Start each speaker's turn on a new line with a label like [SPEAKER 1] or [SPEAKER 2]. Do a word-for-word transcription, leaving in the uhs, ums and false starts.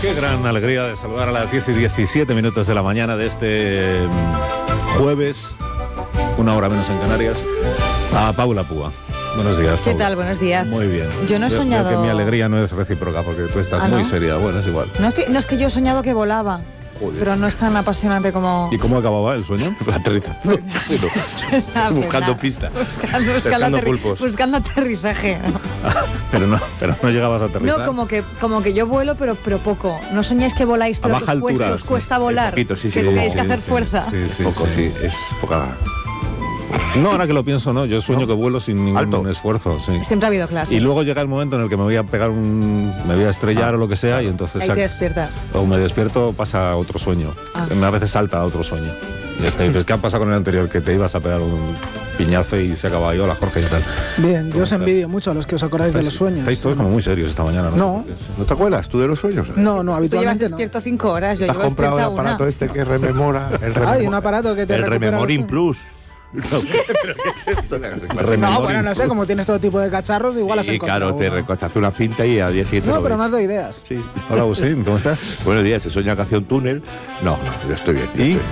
[SPEAKER 1] Qué gran alegría de saludar a las diez y diecisiete minutos de la mañana de este jueves, una hora menos en Canarias, a Paula Púa. Buenos días, Paula.
[SPEAKER 2] ¿Qué tal? Buenos días.
[SPEAKER 1] Muy bien.
[SPEAKER 2] Yo no he
[SPEAKER 1] Veo-
[SPEAKER 2] soñado...
[SPEAKER 1] veo que mi alegría no es recíproca, porque tú estás
[SPEAKER 2] ¿Ah, no?
[SPEAKER 1] muy seria. Bueno, es igual.
[SPEAKER 2] No, estoy, no, es que yo he soñado que volaba,
[SPEAKER 1] Joder.
[SPEAKER 2] pero no es tan apasionante como...
[SPEAKER 1] ¿Y cómo acababa el sueño?
[SPEAKER 3] Aterriza.
[SPEAKER 2] Pues nada,
[SPEAKER 3] buscando
[SPEAKER 2] pues nada.
[SPEAKER 3] pista.
[SPEAKER 2] Buscando, buscando,
[SPEAKER 1] Pescando
[SPEAKER 2] aterri-
[SPEAKER 1] pulpos.
[SPEAKER 2] buscando aterrizaje. ¿no?
[SPEAKER 1] pero no, pero no llegabas a aterrizar.
[SPEAKER 2] No, como que, como que yo vuelo, pero, pero poco. No soñáis que voláis, pero
[SPEAKER 1] A
[SPEAKER 2] que
[SPEAKER 1] baja
[SPEAKER 2] os, cuesta,
[SPEAKER 1] altura,
[SPEAKER 2] os cuesta volar.
[SPEAKER 3] poquito, sí, sí,
[SPEAKER 2] que
[SPEAKER 3] sí,
[SPEAKER 2] tenéis
[SPEAKER 3] sí,
[SPEAKER 2] que hacer
[SPEAKER 1] sí,
[SPEAKER 2] fuerza.
[SPEAKER 1] Sí, sí,
[SPEAKER 3] Poco,
[SPEAKER 1] sí.
[SPEAKER 3] sí, es poca.
[SPEAKER 1] No, ahora que lo pienso, no. Yo sueño
[SPEAKER 3] ¿No?
[SPEAKER 1] que vuelo sin ningún
[SPEAKER 3] Alto.
[SPEAKER 1] esfuerzo, sí.
[SPEAKER 2] Siempre ha habido clases.
[SPEAKER 1] Y luego llega el momento en el que me voy a pegar un... me voy a estrellar
[SPEAKER 3] Ah,
[SPEAKER 1] o lo que sea, y entonces...
[SPEAKER 2] Ahí
[SPEAKER 1] sac-
[SPEAKER 2] te despiertas.
[SPEAKER 1] O me despierto, pasa a otro sueño.
[SPEAKER 2] Ah.
[SPEAKER 1] A veces salta a otro sueño. Y hasta dices, ¿qué ha pasado con el anterior? Que te ibas a pegar un piñazo y se acaba. Hola, Jorge, ¿qué tal?
[SPEAKER 4] Bien, yo
[SPEAKER 1] ¿Cómo
[SPEAKER 4] os
[SPEAKER 1] estás?
[SPEAKER 4] envidio mucho a los que os acordáis de los sueños.
[SPEAKER 1] Estáis todos como muy serios esta mañana, ¿no?
[SPEAKER 4] No.
[SPEAKER 3] ¿No te acuerdas tú de los sueños?
[SPEAKER 4] No, no,
[SPEAKER 2] Tú llevas
[SPEAKER 4] habitualmente no.
[SPEAKER 2] despierto cinco horas, yo
[SPEAKER 3] ¿Te has
[SPEAKER 2] llevo
[SPEAKER 3] comprado el
[SPEAKER 2] despierta una.
[SPEAKER 3] aparato este que rememora? El rememora
[SPEAKER 4] Hay un aparato que te
[SPEAKER 3] El
[SPEAKER 4] recupera
[SPEAKER 3] Rememorin
[SPEAKER 4] los
[SPEAKER 3] Plus.
[SPEAKER 1] ¿Pero qué es esto?
[SPEAKER 4] No, bueno, no sé, como tienes todo tipo de cacharros, igual has
[SPEAKER 3] Sí,
[SPEAKER 4] encontrado
[SPEAKER 3] claro, te
[SPEAKER 4] uno.
[SPEAKER 3] recortas hace una cinta y al día siguiente
[SPEAKER 4] No,
[SPEAKER 3] lo
[SPEAKER 4] pero
[SPEAKER 3] ves.
[SPEAKER 4] más doy ideas.
[SPEAKER 3] Sí.
[SPEAKER 1] Hola, Agustín, ¿cómo estás?
[SPEAKER 3] Buenos días, se sueña que hacía un túnel. No, no, yo estoy bien. yo
[SPEAKER 1] ¿Y?
[SPEAKER 3] estoy bien.